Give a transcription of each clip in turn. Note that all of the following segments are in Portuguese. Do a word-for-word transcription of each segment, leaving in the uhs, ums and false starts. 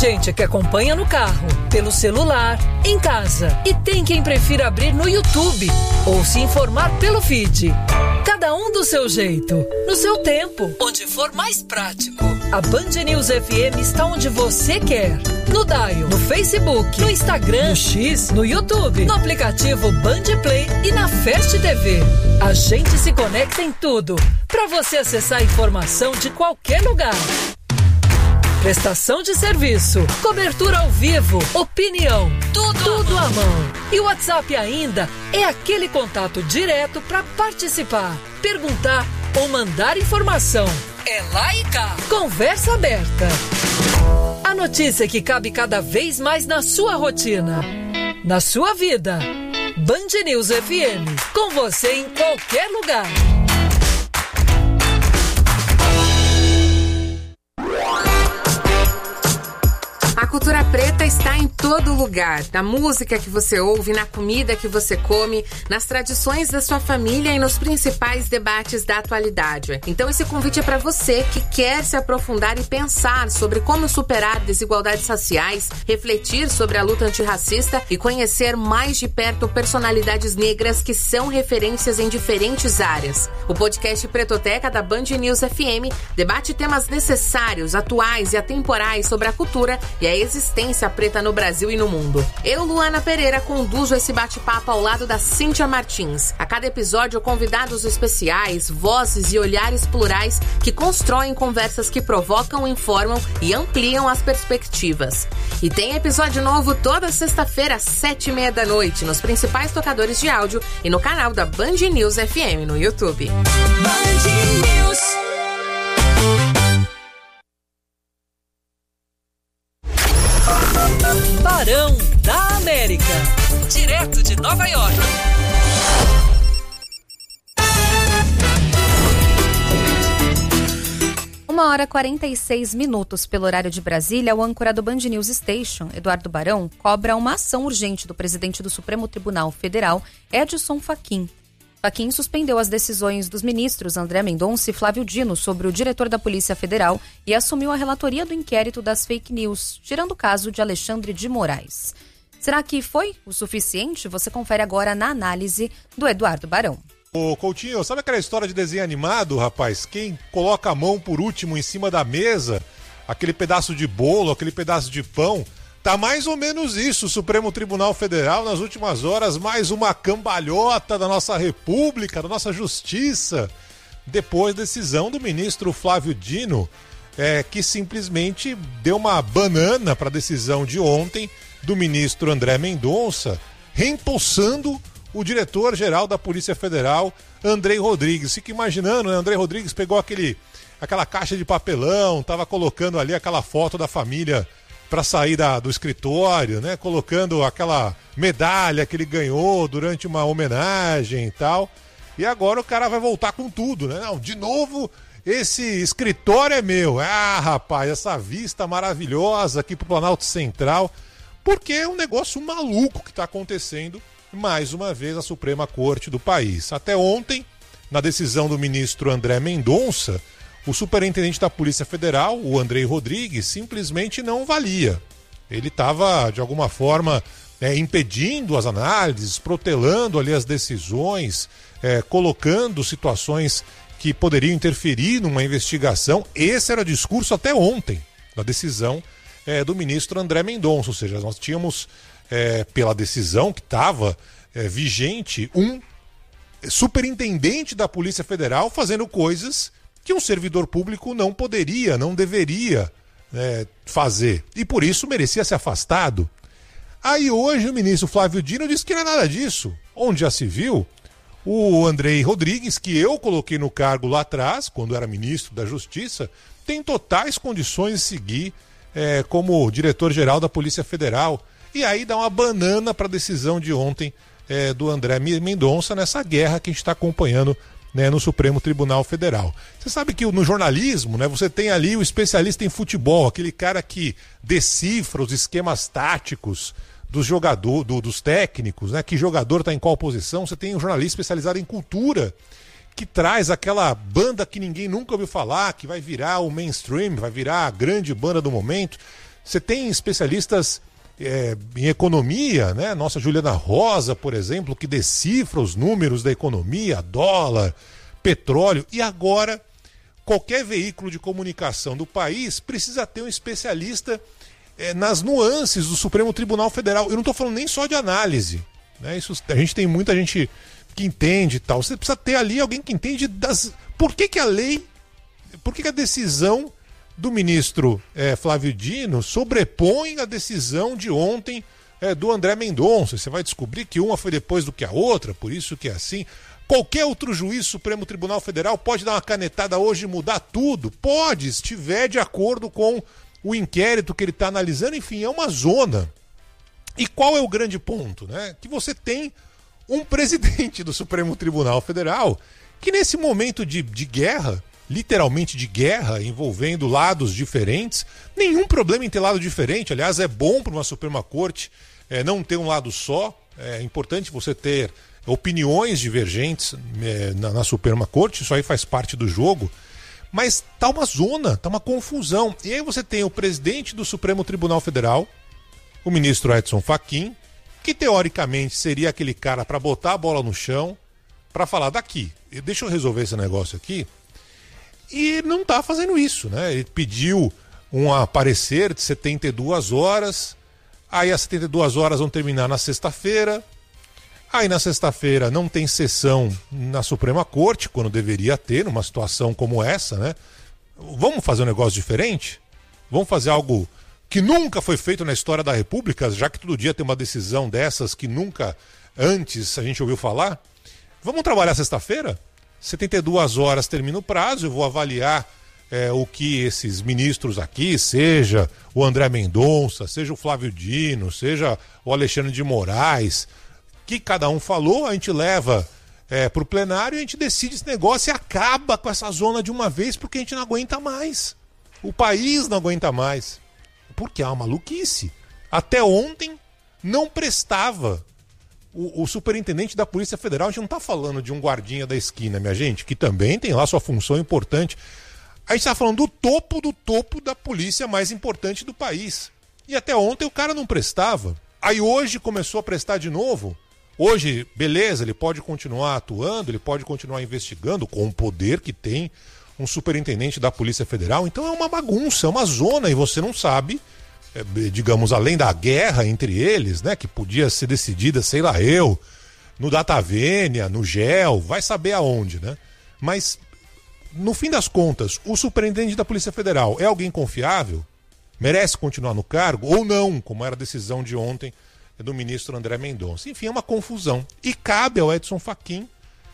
gente que acompanha no carro, pelo celular, em casa. E tem quem prefira abrir no YouTube ou se informar pelo feed. Cada um do seu jeito, no seu tempo, onde for mais prático. A Band News F M está onde você quer. No Dial, no Facebook, no Instagram, no X, no YouTube, no aplicativo Band Play e na Fast T V. A gente se conecta em tudo, para você acessar a informação de qualquer lugar. Prestação de serviço, cobertura ao vivo, opinião, tudo, tudo à mão. E o WhatsApp ainda é aquele contato direto para participar, perguntar ou mandar informação. É lá e cá. Conversa aberta. A notícia que cabe cada vez mais na sua rotina, na sua vida. Band News F M, com você em qualquer lugar. A cultura preta está em todo lugar, na música que você ouve, na comida que você come, nas tradições da sua família e nos principais debates da atualidade. Então esse convite é para você que quer se aprofundar e pensar sobre como superar desigualdades raciais, refletir sobre a luta antirracista e conhecer mais de perto personalidades negras que são referências em diferentes áreas. O podcast Pretoteca da Band News F M debate temas necessários, atuais e atemporais sobre a cultura e a existência preta no Brasil e no mundo. Eu, Luana Pereira, conduzo esse bate-papo ao lado da Cíntia Martins. A cada episódio, convidados especiais, vozes e olhares plurais que constroem conversas que provocam, informam e ampliam as perspectivas. E tem episódio novo toda sexta-feira, às sete e meia da noite, nos principais tocadores de áudio e no canal da Band News F M no YouTube. Band News. Barão da América, direto de Nova York. Uma hora e quarenta e seis minutos pelo horário de Brasília, o âncora do Band News Station, Eduardo Barão, cobra uma ação urgente do presidente do Supremo Tribunal Federal, Edson Fachin. Fachin suspendeu as decisões dos ministros André Mendonça e Flávio Dino sobre o diretor da Polícia Federal e assumiu a relatoria do inquérito das fake news, tirando o caso de Alexandre de Moraes. Será que foi o suficiente? Você confere agora na análise do Eduardo Barão. Ô Coutinho, sabe aquela história de desenho animado, rapaz? Quem coloca a mão por último em cima da mesa, aquele pedaço de bolo, aquele pedaço de pão... Tá mais ou menos isso, o Supremo Tribunal Federal, nas últimas horas, mais uma cambalhota da nossa República, da nossa Justiça, depois da decisão do ministro Flávio Dino, é, que simplesmente deu uma banana para a decisão de ontem do ministro André Mendonça, reempossando o diretor-geral da Polícia Federal, Andrei Rodrigues. Fica imaginando, né? Andrei Rodrigues pegou aquele, aquela caixa de papelão, tava colocando ali aquela foto da família para sair da, do escritório, né? Colocando aquela medalha que ele ganhou durante uma homenagem e tal. E agora o cara vai voltar com tudo, né? Não, de novo, esse escritório é meu. Ah, rapaz, essa vista maravilhosa aqui pro Planalto Central. Porque é um negócio maluco que está acontecendo, mais uma vez, na Suprema Corte do país. Até ontem, na decisão do ministro André Mendonça, o superintendente da Polícia Federal, o Andrei Rodrigues, simplesmente não valia. Ele estava, de alguma forma, é, impedindo as análises, protelando ali as decisões, é, colocando situações que poderiam interferir numa investigação. Esse era o discurso até ontem, da decisão é, do ministro André Mendonça. Ou seja, nós tínhamos, é, pela decisão que estava é, vigente, um superintendente da Polícia Federal fazendo coisas que um servidor público não poderia, não deveria é, fazer. E por isso merecia ser afastado. Aí hoje o ministro Flávio Dino disse que não é nada disso. Onde já se viu, o Andrei Rodrigues, que eu coloquei no cargo lá atrás, quando era ministro da Justiça, tem totais condições de seguir é, como diretor-geral da Polícia Federal. E aí dá uma banana para a decisão de ontem é, do André Mendonça nessa guerra que a gente está acompanhando, né, no Supremo Tribunal Federal. Você sabe que no jornalismo, né, você tem ali o especialista em futebol, aquele cara que decifra os esquemas táticos dos jogadores, do, dos técnicos, né, que jogador está em qual posição. Você tem um jornalista especializado em cultura, que traz aquela banda que ninguém nunca ouviu falar, que vai virar o mainstream, vai virar a grande banda do momento. Você tem especialistas é, em economia, né? Nossa Juliana Rosa, por exemplo, que decifra os números da economia, dólar, petróleo. E agora, qualquer veículo de comunicação do país precisa ter um especialista é, nas nuances do Supremo Tribunal Federal. Eu não estou falando nem só de análise, né? Isso, a gente tem muita gente que entende e tal. Você precisa ter ali alguém que entende das... Por que que a lei, por que que a decisão do ministro é, Flávio Dino sobrepõe a decisão de ontem é, do André Mendonça. Você vai descobrir que uma foi depois do que a outra, por isso que é assim. Qualquer outro juiz Supremo Tribunal Federal pode dar uma canetada hoje e mudar tudo? Pode, se estiver de acordo com o inquérito que ele está analisando. Enfim, é uma zona. E qual é o grande ponto? Né? Que você tem um presidente do Supremo Tribunal Federal que nesse momento de, de guerra, literalmente de guerra, envolvendo lados diferentes, nenhum problema em ter lado diferente. Aliás, é bom para uma Suprema Corte é, não ter um lado só. É importante você ter opiniões divergentes é, na, na Suprema Corte, isso aí faz parte do jogo. Mas tá uma zona, tá uma confusão. E aí você tem o presidente do Supremo Tribunal Federal, o ministro Edson Fachin, que teoricamente seria aquele cara para botar a bola no chão, para falar daqui, deixa eu resolver esse negócio aqui. E não está fazendo isso, né? Ele pediu um parecer de setenta e duas horas, aí as setenta e duas horas vão terminar na sexta-feira, aí na sexta-feira não tem sessão na Suprema Corte, quando deveria ter, numa situação como essa, né? Vamos fazer um negócio diferente? Vamos fazer algo que nunca foi feito na história da República, já que todo dia tem uma decisão dessas que nunca antes a gente ouviu falar? Vamos trabalhar sexta-feira? setenta e duas horas termina o prazo, eu vou avaliar é, o que esses ministros aqui, seja o André Mendonça, seja o Flávio Dino, seja o Alexandre de Moraes, que cada um falou, a gente leva é, para o plenário e a gente decide esse negócio e acaba com essa zona de uma vez, porque a gente não aguenta mais. O país não aguenta mais. Porque é uma maluquice. Até ontem não prestava. O, o superintendente da Polícia Federal, a gente não está falando de um guardinha da esquina, minha gente, que também tem lá sua função importante. A gente está falando do topo do topo da polícia mais importante do país. E até ontem o cara não prestava. Aí hoje começou a prestar de novo. Hoje, beleza, ele pode continuar atuando, ele pode continuar investigando com o poder que tem um superintendente da Polícia Federal. Então é uma bagunça, é uma zona e você não sabe... É, digamos, além da guerra entre eles, né, que podia ser decidida, sei lá eu, no Datavênia, no G E L, vai saber aonde, né? Mas, no fim das contas, o superintendente da Polícia Federal é alguém confiável? Merece continuar no cargo ou não, como era a decisão de ontem do ministro André Mendonça? Enfim, é uma confusão. E cabe ao Edson Fachin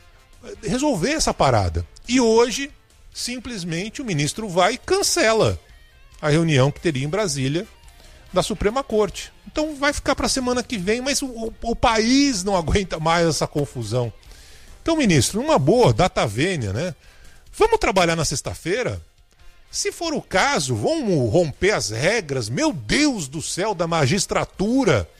resolver essa parada. E hoje, simplesmente, o ministro vai e cancela a reunião que teria em Brasília da Suprema Corte. Então vai ficar para a semana que vem, mas o, o, o país não aguenta mais essa confusão. Então, ministro, numa boa, Datavênia, né? Vamos trabalhar na sexta-feira? Se for o caso, vamos romper as regras, meu Deus do céu, da magistratura,